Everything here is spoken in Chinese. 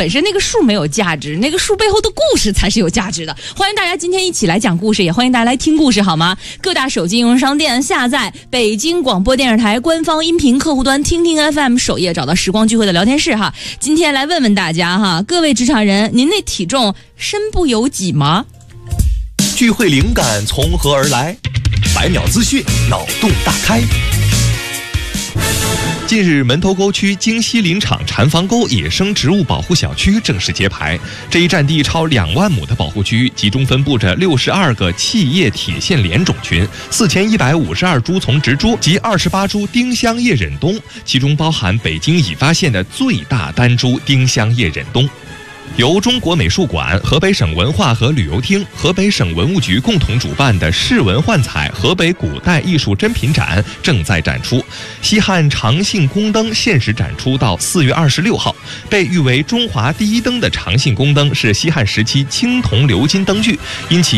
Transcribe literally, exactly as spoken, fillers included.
本身那个树没有价值，那个树背后的故事才是有价值的。欢迎大家今天一起来讲故事，也欢迎大家来听故事，好吗？各大手机应用商店下载北京广播电视台官方音频客户端听听 F M 首页，找到时光聚会的聊天室哈。今天来问问大家哈，各位职场人，您那体重身不由己吗？ 聚会灵感从何而来？百秒资讯，脑洞大开。近日，门头沟区京西林场禅房沟野生植物保护小区正式揭牌。这一占地超两万亩的保护区，集中分布着六十二个气叶铁线莲种群、四千一百五十二株丛植株及二十八株丁香叶忍冬，其中包含北京已发现的最大单株丁香叶忍冬。由中国美术馆、河北省文化和旅游厅、河北省文物局共同主办的市文幻彩河北古代艺术珍品展正在展出。西汉长信宫灯限时展出到四月二十六号。被誉为中华第一灯的长信宫灯是西汉时期青铜鎏金灯具，因其